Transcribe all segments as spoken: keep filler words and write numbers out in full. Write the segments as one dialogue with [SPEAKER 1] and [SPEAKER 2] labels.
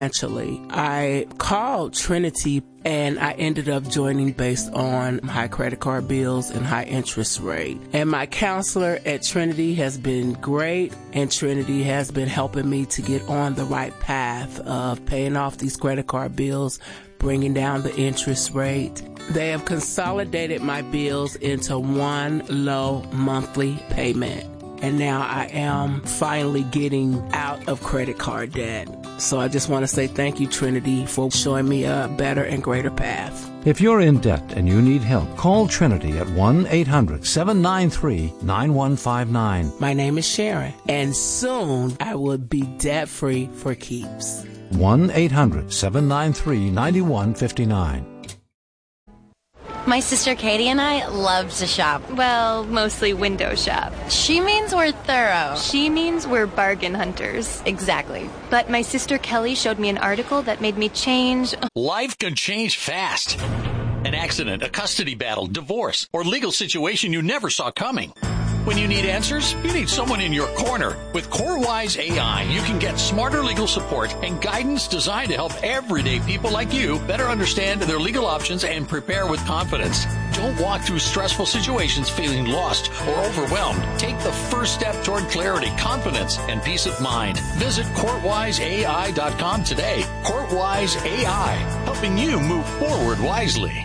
[SPEAKER 1] Financially, I called Trinity and I ended up joining based on high credit card bills and high interest rate. And my counselor at Trinity has been great, and Trinity has been helping me to get on the right path of paying off these credit card bills, bringing down the interest rate. They have consolidated my bills into one low monthly payment. And now I am finally getting out of credit card debt. So I just want to say thank you, Trinity, for showing me a better and greater path.
[SPEAKER 2] If you're in debt and you need help, call Trinity at one eight hundred seven nine three nine one five nine.
[SPEAKER 1] My name is Sharon, and soon I will be debt-free for keeps.
[SPEAKER 2] one eight hundred seven nine three nine one five nine.
[SPEAKER 3] My sister Katie and I love to shop.
[SPEAKER 4] Well, mostly window shop.
[SPEAKER 3] She means we're thorough.
[SPEAKER 4] She means we're bargain hunters.
[SPEAKER 3] Exactly.
[SPEAKER 4] But my sister Kelly showed me an article that made me change.
[SPEAKER 5] Life can change fast. An accident, a custody battle, divorce, or legal situation you never saw coming. When you need answers, you need someone in your corner. With CoreWise A I, you can get smarter legal support and guidance designed to help everyday people like you better understand their legal options and prepare with confidence. Don't walk through stressful situations feeling lost or overwhelmed. Take the first step toward clarity, confidence, and peace of mind. Visit court wise A I dot com today. CourtWise A I, helping you move forward wisely.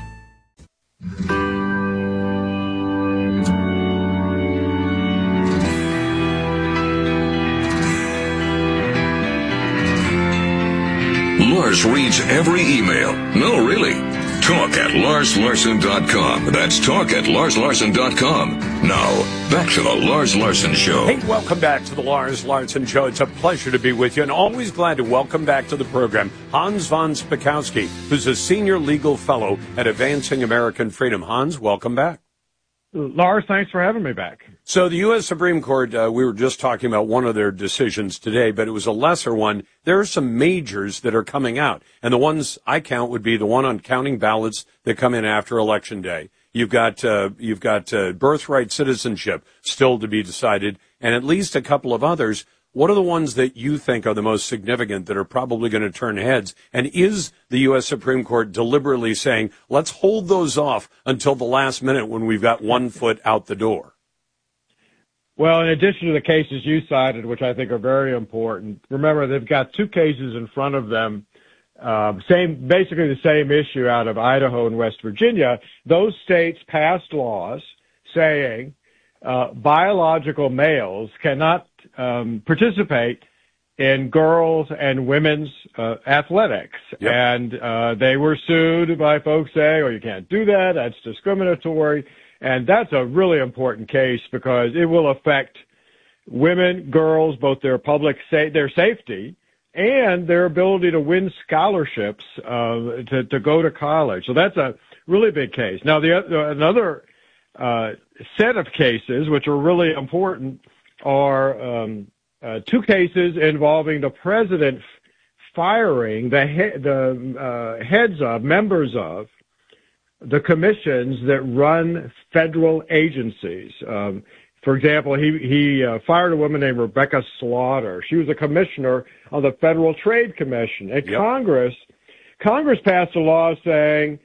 [SPEAKER 6] Lars reads every email. No, really. Talk at Lars Larson dot com. That's talk at Lars Larson dot com. Now, back to the Lars Larson Show.
[SPEAKER 7] Hey, welcome back to the Lars Larson Show. It's a pleasure to be with you, and always glad to welcome back to the program Hans von Spakovsky, who's a senior legal fellow at Advancing American Freedom. Hans, welcome back.
[SPEAKER 8] Lars, thanks for having me back.
[SPEAKER 7] So the U S Supreme Court, uh, we were just talking about one of their decisions today, but it was a lesser one. There are some majors that are coming out, and the ones I count would be the one on counting ballots that come in after Election Day. You've got uh, you've got uh, birthright citizenship still to be decided, and at least a couple of others. What are the ones that you think are the most significant that are probably going to turn heads? And is the U S Supreme Court deliberately saying, let's hold those off until the last minute when we've got one foot out the door?
[SPEAKER 8] Well, in addition to the cases you cited, which I think are very important, remember they've got two cases in front of them, uh, same, basically the same issue out of Idaho and West Virginia. Those states passed laws saying uh, biological males cannot um, participate in girls and women's uh, athletics. Yep. And uh, they were sued by folks saying, oh, you can't do that, that's discriminatory. And that's a really important case because it will affect women, girls, both their public sa- their safety and their ability to win scholarships uh, to, to go to college. So that's a really big case. Now, the uh, another uh, set of cases which are really important are um, uh, two cases involving the president firing the he- the uh, heads of members of the commissions that run federal agencies. Um, for example, he he uh, fired a woman named Rebecca Slaughter. She was a commissioner on the Federal Trade Commission. And yep. Congress, Congress passed a law saying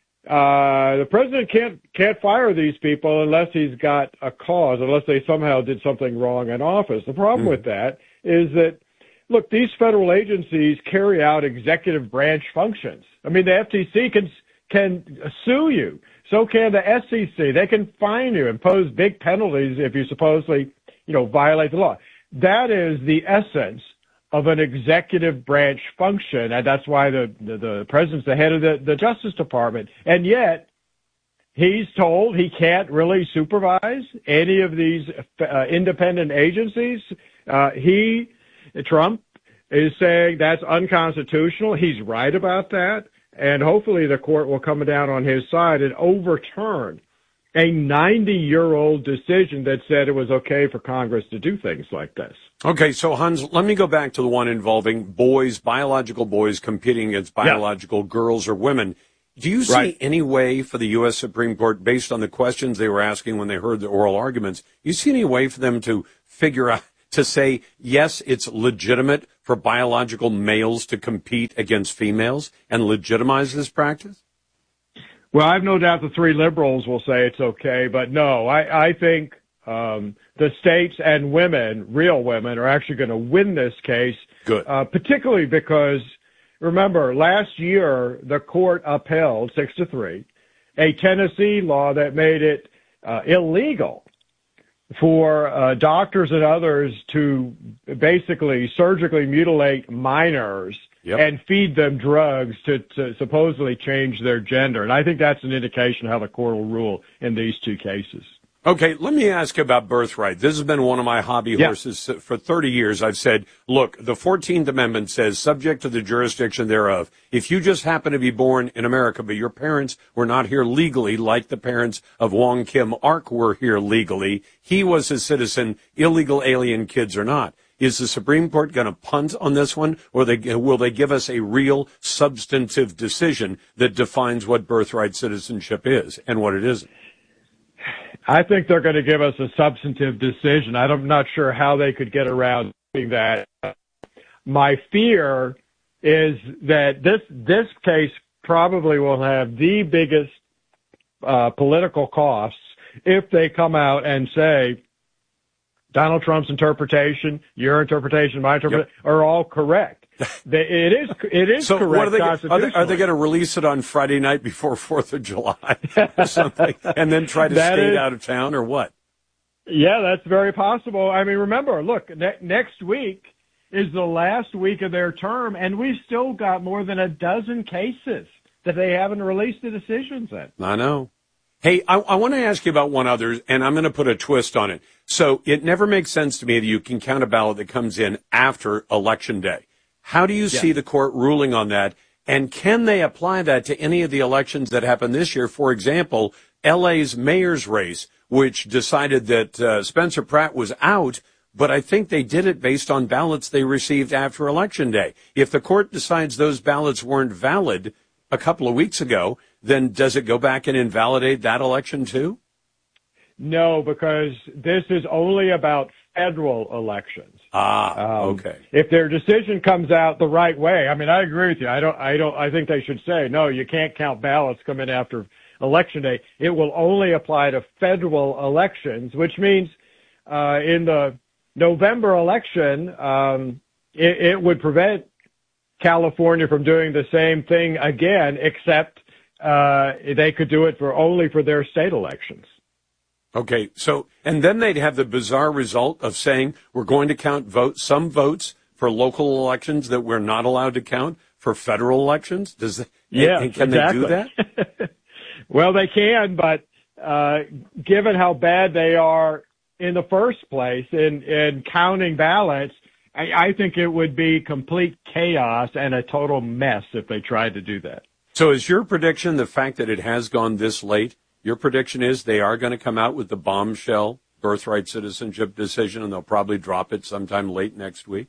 [SPEAKER 8] uh, the president can't can't fire these people unless he's got a cause, unless they somehow did something wrong in office. The problem mm. with that is that, look, these federal agencies carry out executive branch functions. I mean, the F T C can can sue you. So can the S E C. They can fine you, impose big penalties if you supposedly, you know, violate the law. That is the essence of an executive branch function, and that's why the, the, the president's the head of the, the Justice Department. And yet, he's told he can't really supervise any of these uh, independent agencies. Uh, he, Trump, is saying that's unconstitutional. He's right about that. And hopefully the court will come down on his side and overturn a ninety-year-old decision that said it was okay for Congress to do things like this.
[SPEAKER 7] Okay, so Hans, let me go back to the one involving boys, biological boys competing against biological yeah. girls or women. Do you see right. any way for the U S Supreme Court, based on the questions they were asking when they heard the oral arguments, you see any way for them to figure out, to say, yes, it's legitimate for biological males to compete against females and legitimize this practice?
[SPEAKER 8] Well, I have no doubt the three liberals will say it's okay, but no, I, I think um, the states and women, real women, are actually going to win this case.
[SPEAKER 7] Good.
[SPEAKER 8] Uh, particularly because, remember, last year the court upheld six to three a Tennessee law that made it uh, illegal for uh, doctors and others to basically surgically mutilate minors. Yep. And feed them drugs to, to supposedly change their gender. And I think that's an indication of how the court will rule in these two cases.
[SPEAKER 7] Okay, let me ask you about birthright. This has been one of my hobby
[SPEAKER 8] yeah.
[SPEAKER 7] horses for thirty years. I've said, look, the fourteenth Amendment says, subject to the jurisdiction thereof, if you just happen to be born in America, but your parents were not here legally, like the parents of Wong Kim Ark were here legally, he was a citizen, illegal alien kids or not. Is the Supreme Court going to punt on this one, or they, will they give us a real substantive decision that defines what birthright citizenship is and what it isn't?
[SPEAKER 8] I think they're going to give us a substantive decision. I'm not sure how they could get around doing that. My fear is that this this case probably will have the biggest uh, political costs if they come out and say, Donald Trump's interpretation, your interpretation, my interpretation, yep. are all correct. It is, it is
[SPEAKER 7] so
[SPEAKER 8] correct.
[SPEAKER 7] What are they, are they, are they going to release it on Friday night before Fourth of July or something, and then try to that skate is, out of town, or what?
[SPEAKER 8] Yeah, that's very possible. I mean, remember, look, ne- next week is the last week of their term, and we've still got more than a dozen cases that they haven't released the decisions in.
[SPEAKER 7] I know. Hey, I, I want to ask you about one other, and I'm going to put a twist on it. So it never makes sense to me that you can count a ballot that comes in after Election Day. How do you yeah. see the court ruling on that? And can they apply that to any of the elections that happened this year? For example, L A's mayor's race, which decided that uh, Spencer Pratt was out, but I think they did it based on ballots they received after Election Day. If the court decides those ballots weren't valid a couple of weeks ago, then does it go back and invalidate that election too?
[SPEAKER 8] No, because this is only about federal elections.
[SPEAKER 7] Ah, um, okay.
[SPEAKER 8] If their decision comes out the right way, I mean, I agree with you. I don't, I don't, I think they should say, no, you can't count ballots come in after Election Day. It will only apply to federal elections, which means uh, in the November election, um, it, it would prevent California from doing the same thing again, except uh, they could do it for only for their state elections.
[SPEAKER 7] Okay, so, and then they'd have the bizarre result of saying we're going to count votes, some votes for local elections that we're not allowed to count for federal elections. Does that,
[SPEAKER 8] yeah,
[SPEAKER 7] and, can
[SPEAKER 8] exactly.
[SPEAKER 7] they do that?
[SPEAKER 8] Well, they can, but uh, given how bad they are in the first place in, in counting ballots, I, I think it would be complete chaos and a total mess if they tried to do that.
[SPEAKER 7] So is your prediction the fact that it has gone this late? Your prediction is they are going to come out with the bombshell birthright citizenship decision, and they'll probably drop it sometime late next week?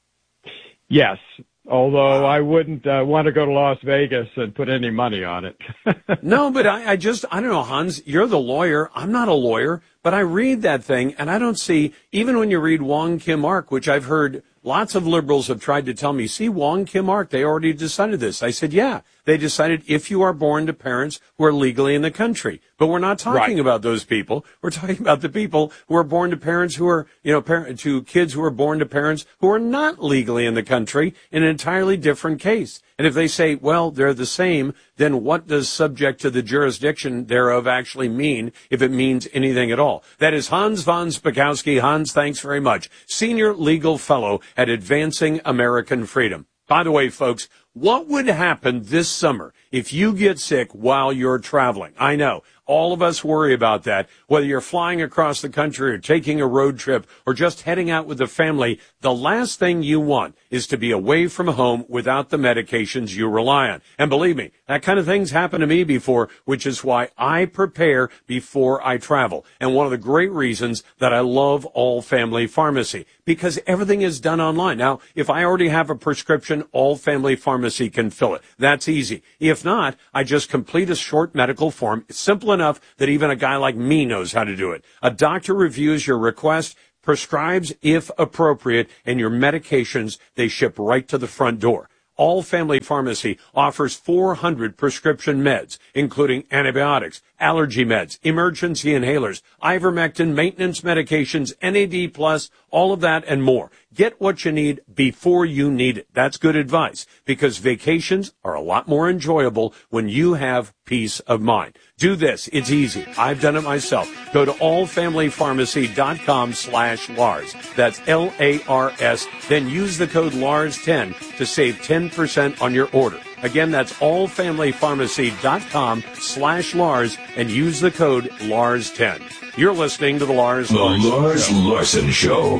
[SPEAKER 8] Yes, although I wouldn't uh, want to go to Las Vegas and put any money on it.
[SPEAKER 7] No, but I, I just, I don't know, Hans, you're the lawyer. I'm not a lawyer, but I read that thing, and I don't see, even when you read Wong Kim Ark, which I've heard lots of liberals have tried to tell me, see, Wong Kim Ark, they already decided this. I said, yeah, they decided if you are born to parents who are legally in the country. But we're not talking
[SPEAKER 8] right.
[SPEAKER 7] about those people. We're talking about the people who are born to parents who are, you know, parent, to kids who are born to parents who are not legally in the country, in an entirely different case. And if they say, well, they're the same, then what does subject to the jurisdiction thereof actually mean, if it means anything at all? That is Hans von Spakovsky. Hans, thanks very much. Senior legal fellow at Advancing American Freedom. By the way, folks, what would happen this summer if you get sick while you're traveling? I know. All of us worry about that. Whether you're flying across the country or taking a road trip or just heading out with the family, the last thing you want is to be away from home without the medications you rely on. And believe me, that kind of thing's happened to me before, which is why I prepare before I travel. And one of the great reasons that I love All Family Pharmacy, because everything is done online. Now, if I already have a prescription, All Family Pharmacy can fill it. That's easy. If not, I just complete a short medical form. It's simple enough that even a guy like me knows how to do it. A doctor reviews your request, prescribes if appropriate, and your medications, they ship right to the front door. All Family Pharmacy offers four hundred prescription meds, including antibiotics, allergy meds, emergency inhalers, ivermectin, maintenance medications, N A D plus, all of that and more. Get what you need before you need it. That's good advice, because vacations are a lot more enjoyable when you have peace of mind. Do this. It's easy. I've done it myself. Go to allfamilypharmacy.com slash Lars. That's L A R S. Then use the code Lars ten to save ten percent on your order. Again, that's allfamilypharmacy.com slash Lars and use the code Lars ten. You're listening to the Lars
[SPEAKER 6] The
[SPEAKER 7] Larson
[SPEAKER 6] Lars
[SPEAKER 7] Show.
[SPEAKER 6] Larson Show.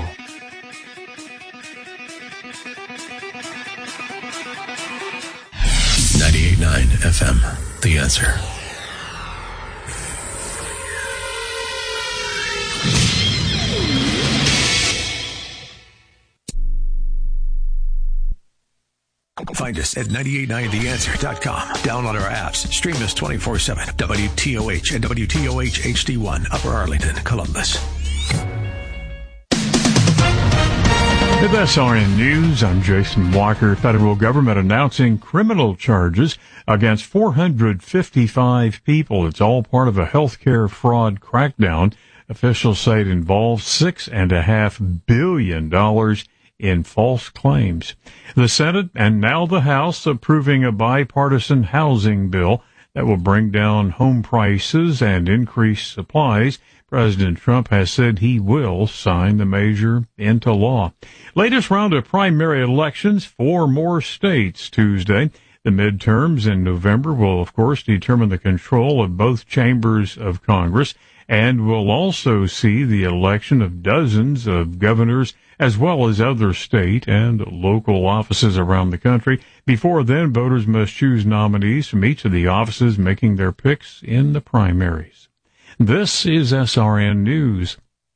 [SPEAKER 9] ninety-eight point nine F M, The Answer. Find us at nine eight nine the answer dot com. Download our apps. Stream us twenty-four seven. W T O H and W T O H H D one, Upper Arlington, Columbus.
[SPEAKER 10] With S R N News, I'm Jason Walker. Federal government announcing criminal charges against four hundred fifty-five people. It's all part of a healthcare fraud crackdown. Officials say it involves six and a half billion dollars in false claims. The Senate and now the House approving a bipartisan housing bill that will bring down home prices and increase supplies. President Trump has said he will sign the measure into law. Latest round of primary elections, four more states Tuesday. The midterms in November will, of course, determine the control of both chambers of Congress, and will also see the election of dozens of governors as well as other state and local offices around the country. Before then, voters must choose nominees from each of the offices, making their picks in the primaries. This is S R N News.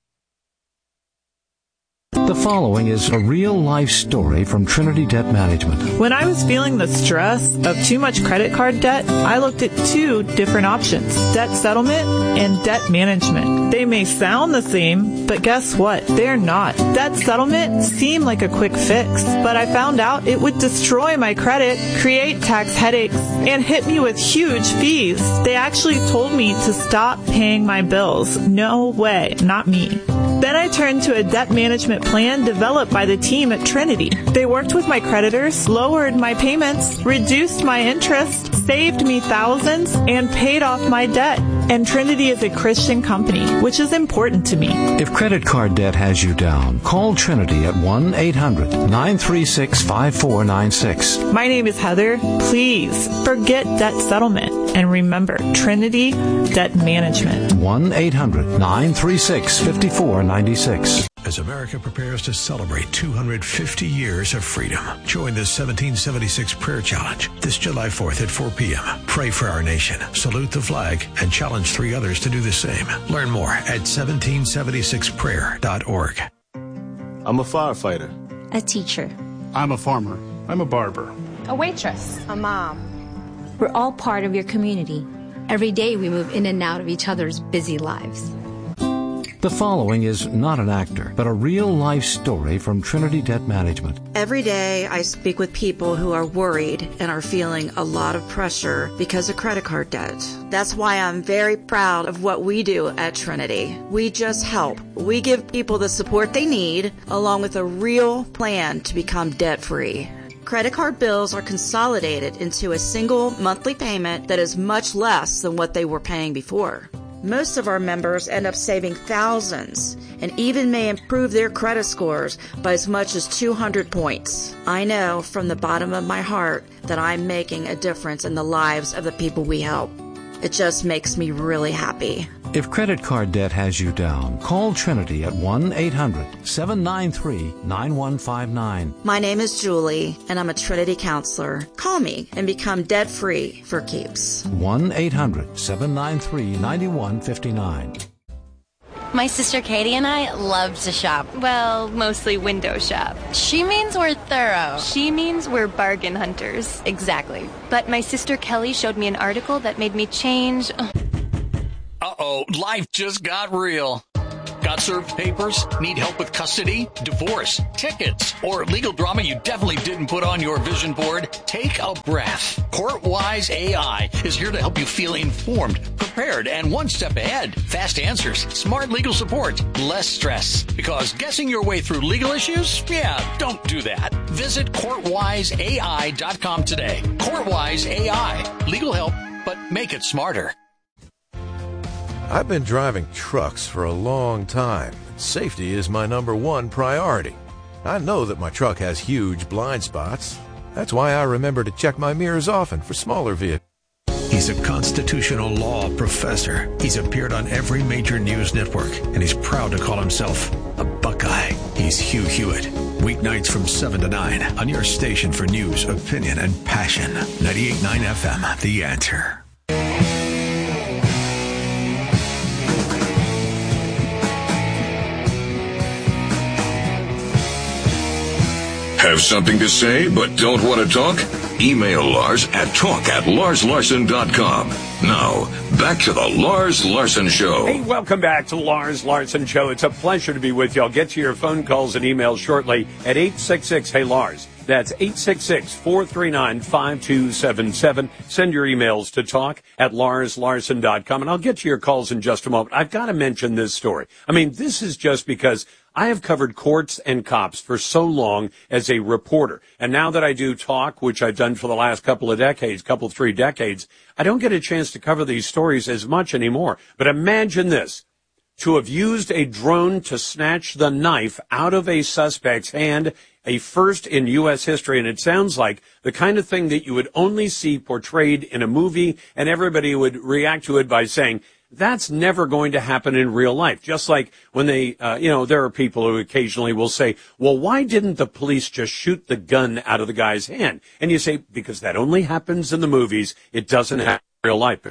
[SPEAKER 2] The following is a real-life story from Trinity Debt Management.
[SPEAKER 11] When I was feeling the stress of too much credit card debt, I looked at two different options, debt settlement and debt management. They may sound the same, but guess what? They're not. Debt settlement seemed like a quick fix, but I found out it would destroy my credit, create tax headaches, and hit me with huge fees. They actually told me to stop paying my bills. No way, not me. Then I turned to a debt management plan developed by the team at Trinity. They worked with my creditors, lowered my payments, reduced my interest, saved me thousands, and paid off my debt. And Trinity is a Christian company, which is important to me.
[SPEAKER 2] If credit card debt has you down, call Trinity at one eight hundred nine three six five four nine six.
[SPEAKER 11] My name is Heather. Please forget debt settlement and remember Trinity Debt Management.
[SPEAKER 2] one eight hundred nine three six five four nine six.
[SPEAKER 9] As America prepares to celebrate two hundred fifty years of freedom, join the seventeen seventy-six Prayer Challenge this July fourth at four p.m. Pray for our nation, salute the flag, and challenge three others to do the same. Learn more at seventeen seventy-six prayer dot org.
[SPEAKER 12] I'm a firefighter.
[SPEAKER 13] A teacher.
[SPEAKER 14] I'm a farmer. I'm a barber.
[SPEAKER 15] A waitress.
[SPEAKER 16] A mom.
[SPEAKER 13] We're all part of your community.
[SPEAKER 16] Every day we move in and out of each other's busy lives.
[SPEAKER 2] The following is not an actor, but a real-life story from Trinity Debt Management.
[SPEAKER 17] Every day I speak with people who are worried and are feeling a lot of pressure because of credit card debt. That's why I'm very proud of what we do at Trinity. We just help. We give people the support they need, along with a real plan to become debt-free. Credit card bills are consolidated into a single monthly payment that is much less than what they were paying before. Most of our members end up saving thousands and even may improve their credit scores by as much as two hundred points. I know from the bottom of my heart that I'm making a difference in the lives of the people we help. It just makes me really happy.
[SPEAKER 2] If credit card debt has you down, call Trinity at one eight hundred seven nine three nine one five nine.
[SPEAKER 17] My name is Julie, and I'm a Trinity counselor. Call me and become debt-free for keeps.
[SPEAKER 2] one eight hundred seven nine three nine one five nine.
[SPEAKER 3] My sister Katie and I love to shop.
[SPEAKER 4] Well, mostly window shop.
[SPEAKER 3] She means we're thorough.
[SPEAKER 4] She means we're bargain hunters.
[SPEAKER 3] Exactly.
[SPEAKER 4] But my sister Kelly showed me an article that made me change.
[SPEAKER 5] Uh-oh, life just got real. Got served papers? Need help with custody, divorce, tickets, or legal drama you definitely didn't put on your vision board? Take a breath. CourtWise A I is here to help you feel informed, prepared, and one step ahead. Fast answers, smart legal support, less stress. Because guessing your way through legal issues? Yeah, don't do that. Visit court wise A I dot com today. CourtWise A I. Legal help, but make it smarter.
[SPEAKER 15] I've been driving trucks for a long time. Safety is my number one priority. I know that my truck has huge blind spots. That's why I remember to check my mirrors often for smaller vehicles.
[SPEAKER 9] He's a constitutional law professor. He's appeared on every major news network, and he's proud to call himself a Buckeye. He's Hugh Hewitt. Weeknights from seven to nine on your station for news, opinion, and passion. ninety-eight point nine F M, The Answer.
[SPEAKER 6] Have something to say but don't want to talk? Email Lars at talk at lars larson dot com. Now, back to the Lars Larson Show.
[SPEAKER 7] Hey, welcome back to the Lars Larson Show. It's a pleasure to be with you. I'll get to your phone calls and emails shortly at eight six six, hey Lars. That's eight six six, four three nine, five two seven seven. Send your emails to talk at lars larson dot com, and I'll get to your calls in just a moment. I've got to mention this story. I mean, this is just because I have covered courts and cops for so long as a reporter. And now that I do talk, which I've done for the last couple of decades, couple, three decades, I don't get a chance to cover these stories as much anymore. But imagine this. To have used a drone to snatch the knife out of a suspect's hand, a first in U S history, and it sounds like the kind of thing that you would only see portrayed in a movie, and everybody would react to it by saying, that's never going to happen in real life. Just like when they, uh, you know, there are people who occasionally will say, well, why didn't the police just shoot the gun out of the guy's hand? And you say, because that only happens in the movies. It doesn't happen in real life.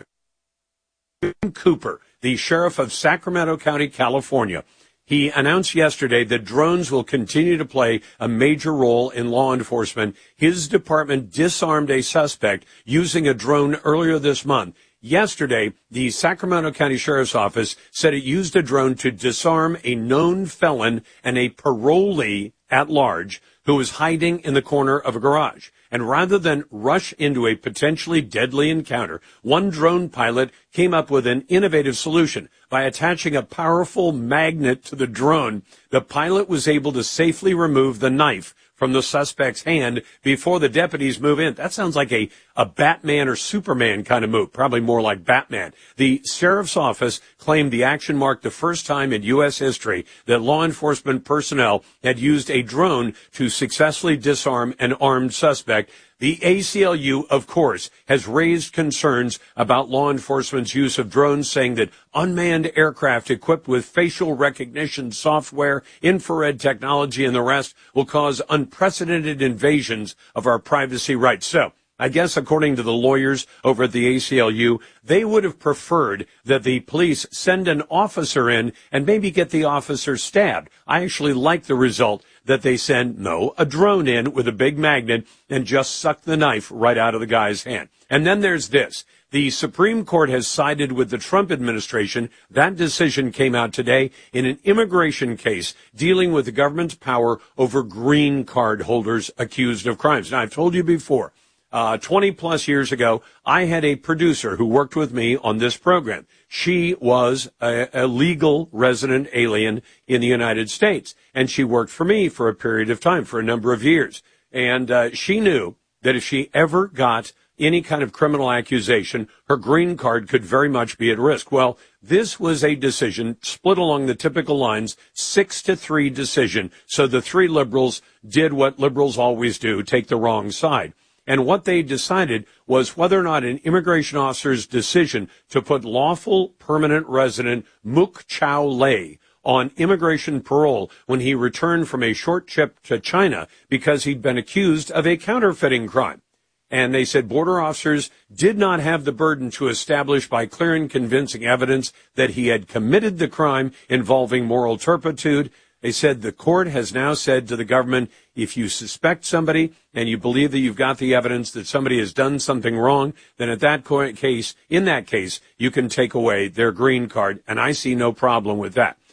[SPEAKER 7] Cooper, the sheriff of Sacramento County, California, he announced yesterday that drones will continue to play a major role in law enforcement. His department disarmed a suspect using a drone earlier this month. Yesterday, the Sacramento County Sheriff's Office said it used a drone to disarm a known felon and a parolee at large who was hiding in the corner of a garage. And rather than rush into a potentially deadly encounter, one drone pilot came up with an innovative solution. By attaching a powerful magnet to the drone, the pilot was able to safely remove the knife from the suspect's hand before the deputies move in. That sounds like a, a Batman or Superman kind of move, probably more like Batman. The sheriff's office claimed the action marked the first time in U S history that law enforcement personnel had used a drone to successfully disarm an armed suspect. The A C L U, of course, has raised concerns about law enforcement's use of drones, saying that unmanned aircraft equipped with facial recognition software, infrared technology, and the rest will cause unprecedented invasions of our privacy rights. So, I guess according to the lawyers over at the A C L U, they would have preferred that the police send an officer in and maybe get the officer stabbed. I actually like the result that they send, no, a drone in with a big magnet and just suck the knife right out of the guy's hand. And then there's this. The Supreme Court has sided with the Trump administration. That decision came out today in an immigration case dealing with the government's power over green card holders accused of crimes. Now, I've told you before, Uh, twenty plus years ago, I had a producer who worked with me on this program. She was a, a legal resident alien in the United States, and she worked for me for a period of time, for a number of years. And uh, she knew that if she ever got any kind of criminal accusation, her green card could very much be at risk. Well, this was a decision split along the typical lines, six to three decision. So the three liberals did what liberals always do, take the wrong side. And what they decided was whether or not an immigration officer's decision to put lawful permanent resident Mook Chow Lei on immigration parole when he returned from a short trip to China because he'd been accused of a counterfeiting crime. And they said border officers did not have the burden to establish by clear and convincing evidence that he had committed the crime involving moral turpitude. They said the court has now said to the government, if you suspect somebody and you believe that you've got the evidence that somebody has done something wrong, then at that case, in that case, you can take away their green card. And I see no problem with that.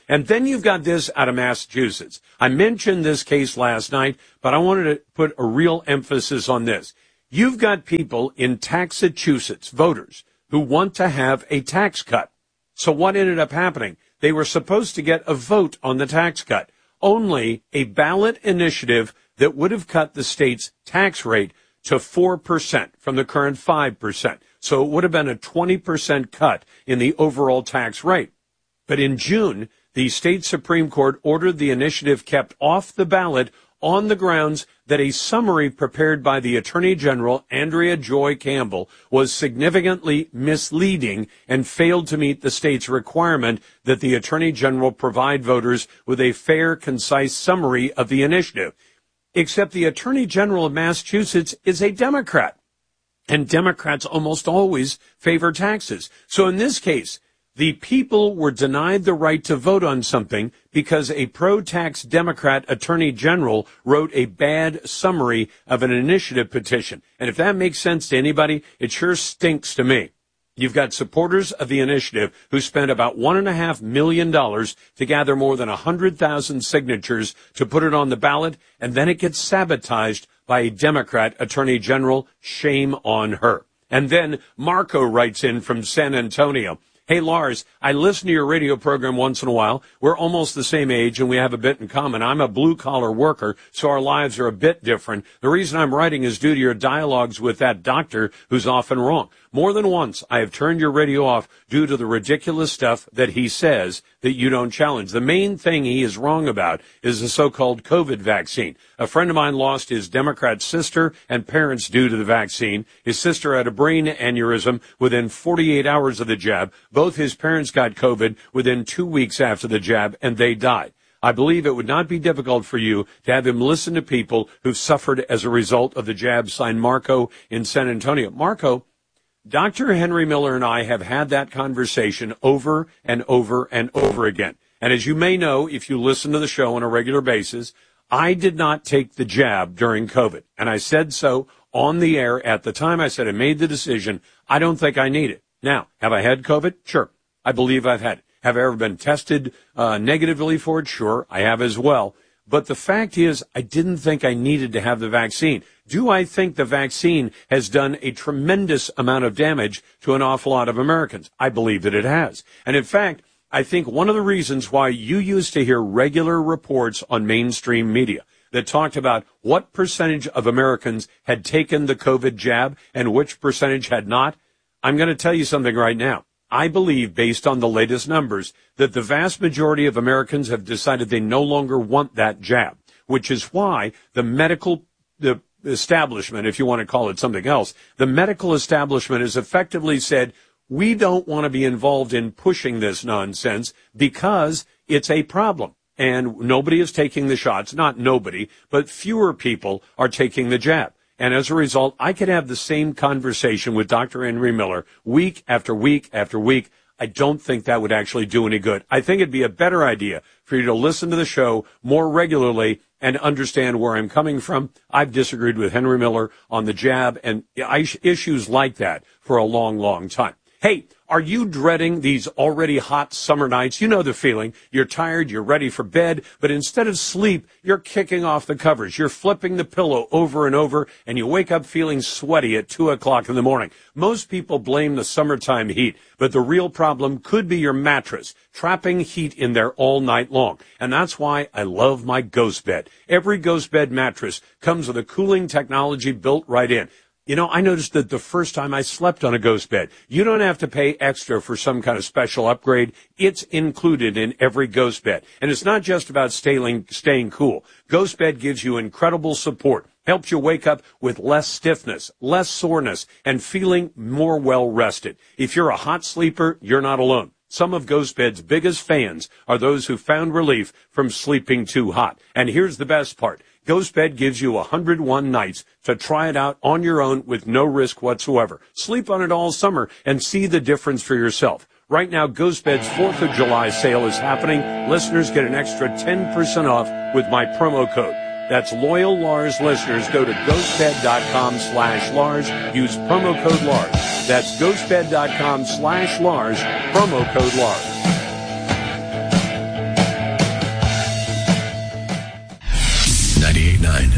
[SPEAKER 7] And then you've got this out of Massachusetts. I mentioned this case last night, but I wanted to put a real emphasis on this. You've got people in Taxachusetts, voters, who want to have a tax cut. So what ended up happening? They were supposed to get a vote on the tax cut. Only a ballot initiative that would have cut the state's tax rate to four percent from the current five percent. So it would have been a twenty percent cut in the overall tax rate. But in June, the state Supreme Court ordered the initiative kept off the ballot on the grounds that a summary prepared by the Attorney General, Andrea Joy Campbell, was significantly misleading and failed to meet the state's requirement that the Attorney General provide voters with a fair, concise summary of the initiative. Except the Attorney General of Massachusetts is a Democrat, and Democrats almost always favor taxes. So in this case, the people were denied the right to vote on something because a pro-tax Democrat attorney general wrote a bad summary of an initiative petition. And if that makes sense to anybody, it sure stinks to me. You've got supporters of the initiative who spent about one and a half million dollars to gather more than a hundred thousand signatures to put it on the ballot, and then it gets sabotaged by a Democrat attorney general. Shame on her. And then Marco writes in from San Antonio. Hey, Lars, I listen to your radio program once in a while. We're almost the same age, and we have a bit in common. I'm a blue-collar worker, so our lives are a bit different. The reason I'm writing is due to your dialogues with that doctor who's often wrong. More than once, I have turned your radio off due to the ridiculous stuff that he says that you don't challenge. The main thing he is wrong about is the so-called COVID vaccine. A friend of mine lost his Democrat sister and parents due to the vaccine. His sister had a brain aneurysm within forty-eight hours of the jab. Both his parents got COVID within two weeks after the jab, and they died. I believe it would not be difficult for you to have him listen to people who've suffered as a result of the jab. Signed, Marco in San Antonio. Marco, Doctor Henry Miller and I have had that conversation over and over and over again. And as you may know, if you listen to the show on a regular basis, I did not take the jab during COVID. And I said so on the air at the time. I said I made the decision. I don't think I need it. Now, have I had COVID? Sure. I believe I've had it. Have I ever been tested uh, negatively for it? Sure, I have as well. But the fact is, I didn't think I needed to have the vaccine. Do I think the vaccine has done a tremendous amount of damage to an awful lot of Americans? I believe that it has. And in fact, I think one of the reasons why you used to hear regular reports on mainstream media that talked about what percentage of Americans had taken the COVID jab and which percentage had not, I'm going to tell you something right now. I believe, based on the latest numbers, that the vast majority of Americans have decided they no longer want that jab, which is why the medical the establishment, if you want to call it something else, the medical establishment has effectively said, we don't want to be involved in pushing this nonsense because it's a problem. And nobody is taking the shots. Not nobody, but fewer people are taking the jab. And as a result, I could have the same conversation with Doctor Henry Miller week after week after week. I don't think that would actually do any good. I think it'd be a better idea for you to listen to the show more regularly and understand where I'm coming from. I've disagreed with Henry Miller on the jab and issues like that for a long, long time. Hey, are you dreading these already hot summer nights? You know the feeling. You're tired, you're ready for bed, but instead of sleep, you're kicking off the covers. You're flipping the pillow over and over, and you wake up feeling sweaty at two o'clock in the morning. Most people blame the summertime heat, but the real problem could be your mattress, trapping heat in there all night long. And that's why I love my Ghost Bed. Every Ghost Bed mattress comes with a cooling technology built right in. You know, I noticed that the first time I slept on a Ghost Bed, you don't have to pay extra for some kind of special upgrade. It's included in every Ghost Bed. And it's not just about staying, staying cool. Ghost Bed gives you incredible support, helps you wake up with less stiffness, less soreness, and feeling more well-rested. If you're a hot sleeper, you're not alone. Some of Ghost Bed's biggest fans are those who found relief from sleeping too hot. And here's the best part. Ghost Bed gives you one hundred one nights to try it out on your own with no risk whatsoever. Sleep on it all summer and see the difference for yourself. Right now, Ghost Bed's fourth of July sale is happening. Listeners get an extra ten percent off with my promo code. That's loyal Lars listeners. Go to ghostbed.com slash Lars. Use promo code Lars. That's ghostbed.com slash Lars. Promo code Lars.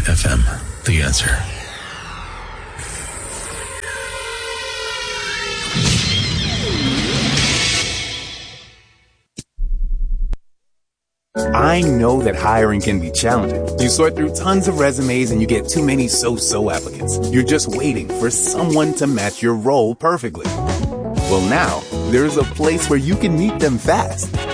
[SPEAKER 9] F M, The Answer.
[SPEAKER 18] I know that hiring can be challenging. You sort through tons of resumes and you get too many so-so applicants. You're just waiting for someone to match your role perfectly. Well, now, there's a place where you can meet them fast.